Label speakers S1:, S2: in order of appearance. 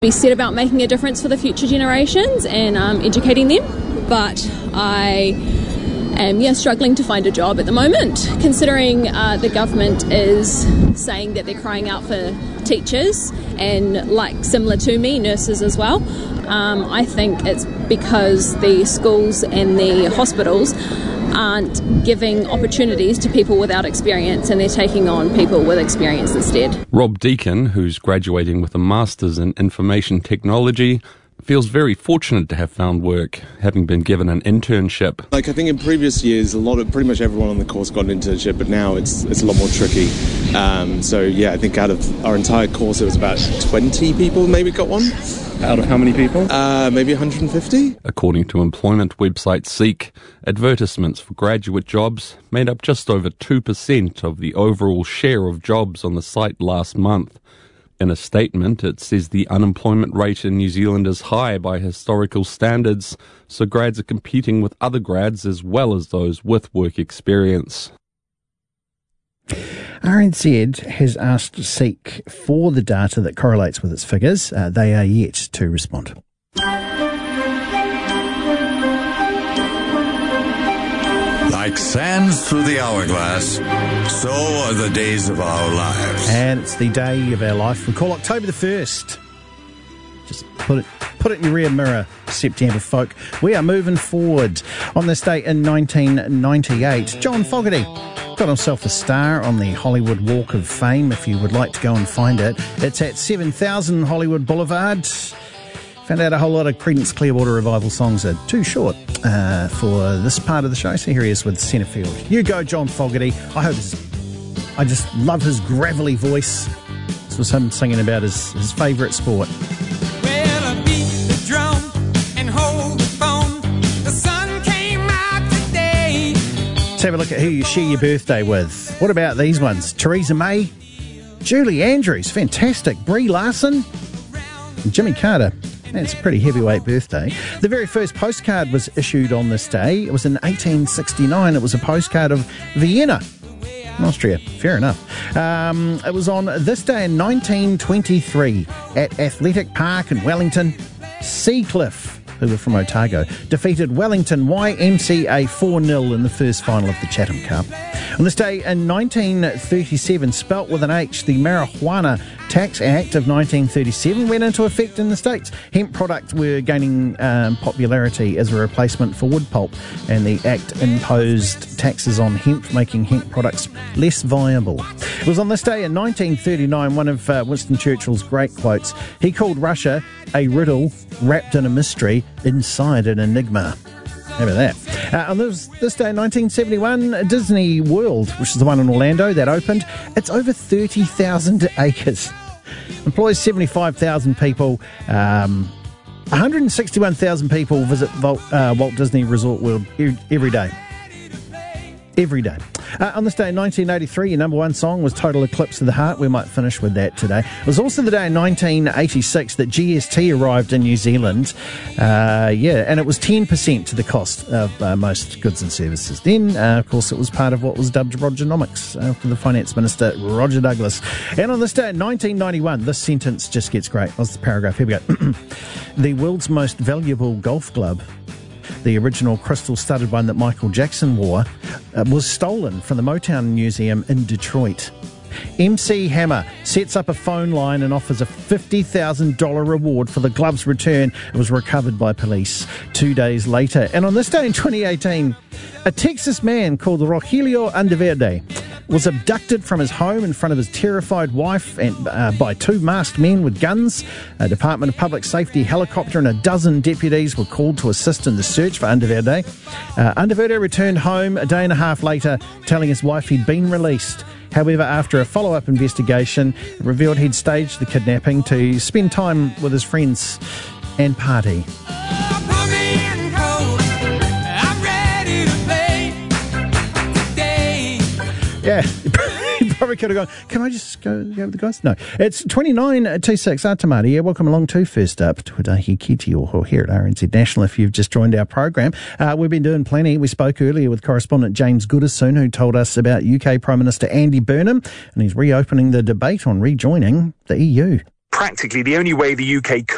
S1: We set about making a difference for the future generations and educating them, but I am struggling to find a job at the moment, considering the government is saying that they're crying out for teachers and, like, similar to me, nurses as well. I think it's because the schools and the hospitals aren't giving opportunities to people without experience, and they're taking on people with experience instead.
S2: Rob Deacon, who's graduating with a Master's in Information Technology, feels very fortunate to have found work, having been given an internship.
S3: I think in previous years, pretty much everyone on the course got an internship, but now it's a lot more tricky. I think out of our entire course, it was about 20 people maybe got one.
S2: Out of how many people?
S3: Maybe 150.
S2: According to employment website Seek, advertisements for graduate jobs made up just over 2% of the overall share of jobs on the site last month. In a statement, it says the unemployment rate in New Zealand is high by historical standards, so grads are competing with other grads as well as those with work experience.
S4: RNZ has asked Seek for the data that correlates with its figures. They are yet to respond.
S5: Like sands through the hourglass, so are the days of our lives.
S4: And it's the day of our life. We call October the 1st. Just put it in your rear mirror, September folk. We are moving forward. On this day in 1998, John Fogerty got himself a star on the Hollywood Walk of Fame. If you would like to go and find it, it's at 7000 Hollywood Boulevard. Found out a whole lot of Creedence Clearwater Revival songs are too short for this part of the show, so here he is with Centrefield. You go, John Fogerty. I just love his gravelly voice. This was him singing about his favourite sport.
S6: Well, I beat the drum and hold the phone. The sun came out today.
S4: Let's have a look at who you share your birthday with. What about these ones? Theresa May, Julie Andrews, fantastic, Brie Larson, and Jimmy Carter. That's a pretty heavyweight birthday. The very first postcard was issued on this day. It was in 1869. It was a postcard of Vienna, Austria. Fair enough. It was on this day in 1923 at Athletic Park in Wellington. Seacliff, who were from Otago, defeated Wellington YMCA 4-0 in the first final of the Chatham Cup. On this day in 1937, spelt with an H, the Marijuana Tax Act of 1937 went into effect in the States. Hemp products were gaining popularity as a replacement for wood pulp, and the Act imposed taxes on hemp, making hemp products less viable. It was on this day in 1939, one of Winston Churchill's great quotes. He called Russia a riddle wrapped in a mystery inside an enigma. How about that? On this day in 1971, Disney World, which is the one in Orlando that opened, it's over 30,000 acres. Employs 75,000 people. 161,000 people visit Walt Disney Resort World every day. Every day. On this day in 1983, your number one song was Total Eclipse of the Heart. We might finish with that today. It was also the day in 1986 that GST arrived in New Zealand. And it was 10% to the cost of most goods and services. Then, of course, it was part of what was dubbed Rogernomics after the Finance Minister, Roger Douglas. And on this day in 1991, this sentence just gets great. What's the paragraph? Here we go. The world's most valuable golf club, the original crystal-studded one that Michael Jackson wore, was stolen from the Motown Museum in Detroit. MC Hammer sets up a phone line and offers a $50,000 reward for the glove's return. It was recovered by police 2 days later. And on this day in 2018, a Texas man called Rogelio Andeverde was abducted from his home in front of his terrified wife and by two masked men with guns. A Department of Public Safety helicopter and a dozen deputies were called to assist in the search for Andeverde. Andeverde returned home a day and a half later, telling his wife he'd been released. However, after a follow-up investigation, it revealed he'd staged the kidnapping to spend time with his friends and party. Yeah, you probably could have gone, can I just go with the guys? No. It's 29:26. Atamari. Yeah, welcome along to First Up. Tuadahi Kiti Oho here at RNZ National if you've just joined our program. We've been doing plenty. We spoke earlier with correspondent James Goodison, who told us about UK Prime Minister Andy Burnham, and he's reopening the debate on rejoining the EU.
S7: Practically the only way the UK